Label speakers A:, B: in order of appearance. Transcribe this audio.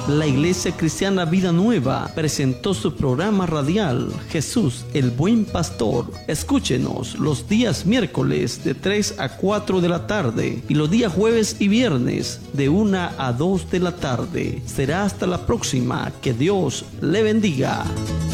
A: La Iglesia Cristiana Vida Nueva presentó su programa radial Jesús el Buen Pastor. Escúchenos los días miércoles de 3 a 4 de la tarde y los días jueves y viernes de 1 a 2 de la tarde. Será hasta la próxima. Que Dios le bendiga.